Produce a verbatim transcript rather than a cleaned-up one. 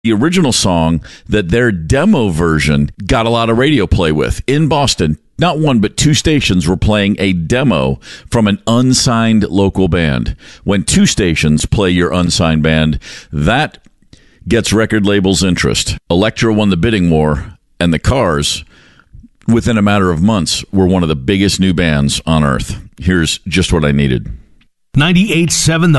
The original song that their demo version got a lot of radio play with in Boston. Not one, but two stations were playing a demo from an unsigned local band. When two stations play your unsigned band, that gets record labels' interest. Elektra won the bidding war, and the Cars, within a matter of months, were one of the biggest new bands on earth. Here's Just What I Needed. ninety-eight point seven The